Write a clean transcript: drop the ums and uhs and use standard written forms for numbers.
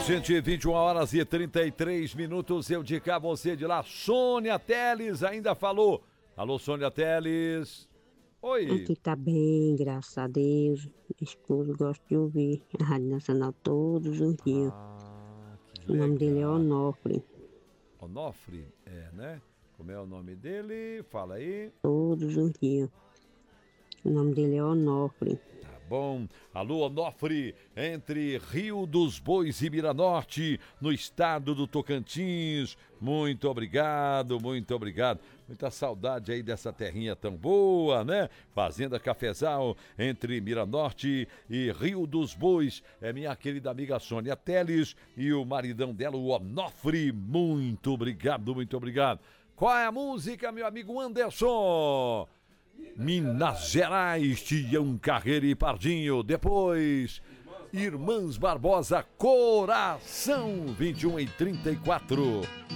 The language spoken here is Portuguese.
gente, 21 horas e 33 minutos. Eu de cá, você de lá. Sônia Teles ainda falou. Alô, Sônia Teles. Oi. Aqui tá bem, graças a Deus. Esposo gosta de ouvir a Rádio Nacional todos os dias. Que O nome dele é legal. Onofre. Onofre, né? Como é o nome dele? Fala aí. Todos os dias. O nome dele é Onofre. Tá bom. Alô, Onofre, entre Rio dos Bois e Miranorte, no estado do Tocantins. Muito obrigado, muito obrigado. Muita saudade aí dessa terrinha tão boa, né? Fazenda Cafezal, entre Miranorte e Rio dos Bois. É minha querida amiga Sônia Teles e o maridão dela, o Onofre. Muito obrigado, muito obrigado. Qual é a música, meu amigo Anderson? Minas Gerais, Tião Carreira e Pardinho. Depois, Irmãs Barbosa, Coração, 21 e 34.